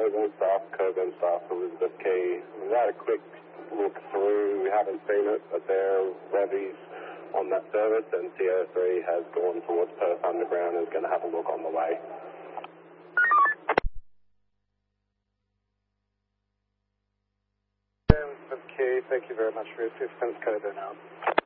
Coburn staff, Elizabeth Key. We had a quick look through. We haven't seen it, but there are levies on that service, and CO3 has gone towards Perth Underground and is going to have a look on the way. Elizabeth Key, thank you very much for your assistance. Coburn out.